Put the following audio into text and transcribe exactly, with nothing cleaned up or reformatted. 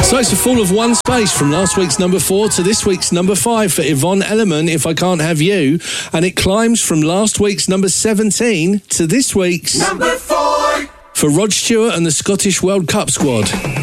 So it's a fall of one space from last week's number four to this week's number five for Yvonne Elliman, If I Can't Have You, and it climbs from last week's number seventeen to this week's number four for Rod Stewart and the Scottish World Cup squad.